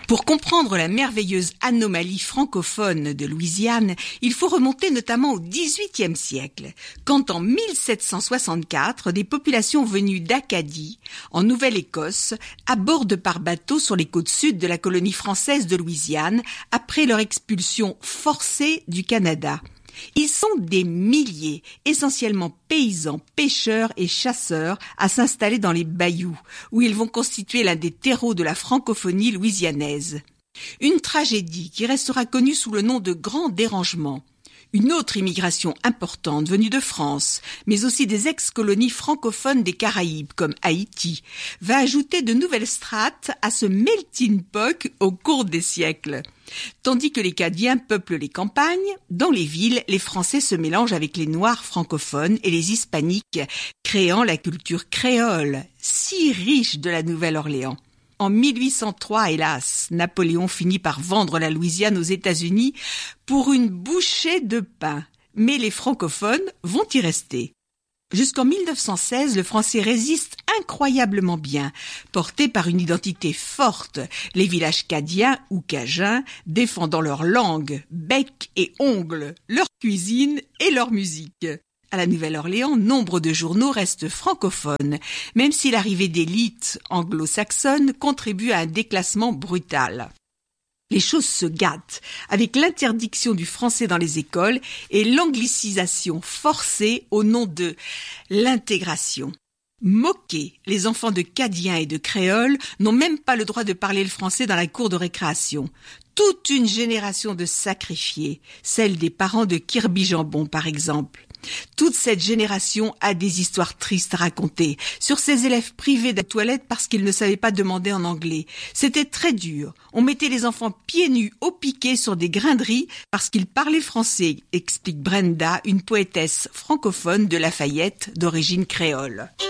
Pour comprendre la merveilleuse anomalie francophone de Louisiane, il faut remonter notamment au XVIIIe siècle, quand en 1764, des populations venues d'Acadie, en Nouvelle-Écosse, abordent par bateau sur les côtes sud de la colonie française de Louisiane, après leur expulsion forcée du Canada. Ils sont des milliers, essentiellement paysans, pêcheurs et chasseurs, à s'installer dans les bayous, où ils vont constituer l'un des terreaux de la francophonie louisianaise. Une tragédie qui restera connue sous le nom de Grand Dérangement. Une autre immigration importante venue de France, mais aussi des ex-colonies francophones des Caraïbes, comme Haïti, va ajouter de nouvelles strates à ce melting pot au cours des siècles. Tandis que les Cadiens peuplent les campagnes, dans les villes, les Français se mélangent avec les Noirs francophones et les Hispaniques, créant la culture créole, si riche de la Nouvelle-Orléans. En 1803, hélas, Napoléon finit par vendre la Louisiane aux États-Unis pour une bouchée de pain. Mais les francophones vont y rester. Jusqu'en 1916, le français résiste incroyablement bien, porté par une identité forte, les villages cadiens ou cajuns défendant leur langue, bec et ongles, leur cuisine et leur musique. À la Nouvelle-Orléans, nombre de journaux restent francophones, même si l'arrivée d'élites anglo-saxonnes contribue à un déclassement brutal. Les choses se gâtent avec l'interdiction du français dans les écoles et l'anglicisation forcée au nom de l'intégration. Moqués, les enfants de Cadiens et de Créoles n'ont même pas le droit de parler le français dans la cour de récréation. Toute une génération de sacrifiés, celle des parents de Kirby Jambon par exemple. Toute cette génération a des histoires tristes à raconter sur ces élèves privés de toilette parce qu'ils ne savaient pas demander en anglais. C'était très dur. On mettait les enfants pieds nus au piquet sur des grains de riz parce qu'ils parlaient français, explique Brenda, une poétesse francophone de Lafayette d'origine créole.